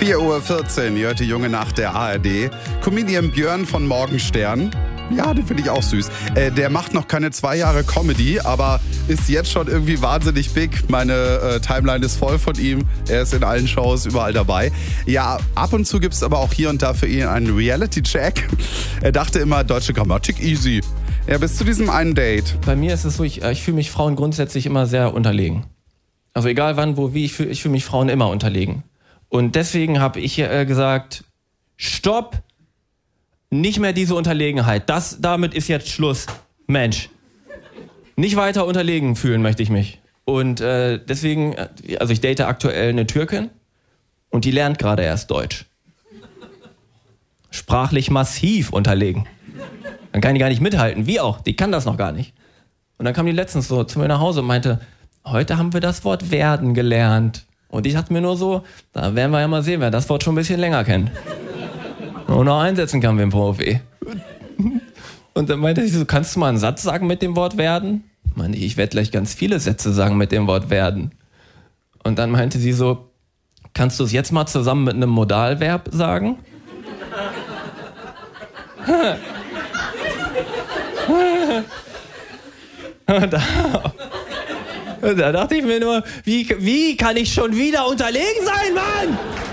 4:14 Uhr, ihr hört die junge Nacht der ARD. Comedian Björn von Morgenstern. Ja, den finde ich auch süß. Der macht noch keine 2 Jahre Comedy, aber ist jetzt schon irgendwie wahnsinnig big. Meine Timeline ist voll von ihm. Er ist in allen Shows überall dabei. Ja, ab und zu gibt es aber auch hier und da für ihn einen Reality-Check. Er dachte immer, deutsche Grammatik easy. Ja, bis zu diesem einen Date. Bei mir ist es so, ich fühle mich Frauen grundsätzlich immer sehr unterlegen. Also egal wann, wo, wie, ich fühle mich Frauen immer unterlegen. Und deswegen habe ich gesagt, stopp, nicht mehr diese Unterlegenheit. Damit ist jetzt Schluss. Mensch. Nicht weiter unterlegen fühlen möchte ich mich. Und deswegen, also ich date aktuell eine Türkin und die lernt gerade erst Deutsch. Sprachlich massiv unterlegen. Dann kann die gar nicht mithalten. Wie auch, die kann das noch gar nicht. Und dann kam die letztens so zu mir nach Hause und meinte, heute haben wir das Wort werden gelernt. Und ich dachte mir nur so, da werden wir ja mal sehen, wer das Wort schon ein bisschen länger kennt. Und noch einsetzen kann wie ein Profi. Und dann meinte sie so, kannst du mal einen Satz sagen mit dem Wort werden? Meinte ich werde gleich ganz viele Sätze sagen mit dem Wort werden. Und dann meinte sie so, kannst du es jetzt mal zusammen mit einem Modalverb sagen? Da dachte ich mir nur, wie kann ich schon wieder unterlegen sein, Mann?